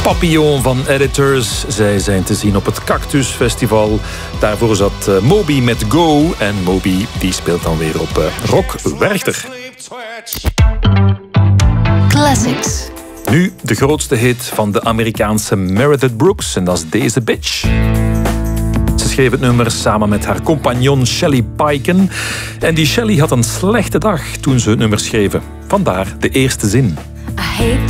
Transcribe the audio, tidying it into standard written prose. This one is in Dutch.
Papillon van Editors. Zij zijn te zien op het Cactus Festival. Daarvoor zat Moby met Go. En Moby die speelt dan weer op Rock Werchter. Classics. Nu de grootste hit van de Amerikaanse Meredith Brooks. En dat is deze bitch. Ze schreef het nummer samen met haar compagnon Shelley Peiken. En die Shelley had een slechte dag toen ze het nummer schreven. Vandaar de eerste zin.